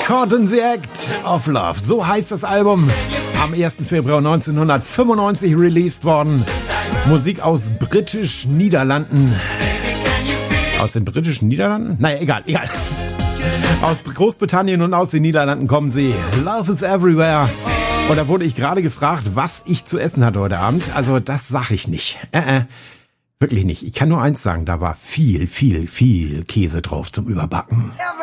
Caught in the Act of Love. So heißt das Album. Am 1. Februar 1995 released worden. Musik aus Britisch-Niederlanden. Aus den britischen Niederlanden? Naja, egal. Aus Großbritannien und aus den Niederlanden kommen sie. Love is everywhere. Und da wurde ich gerade gefragt, was ich zu essen hatte heute Abend. Also das sag ich nicht. Wirklich nicht. Ich kann nur eins sagen, da war viel Käse drauf zum Überbacken.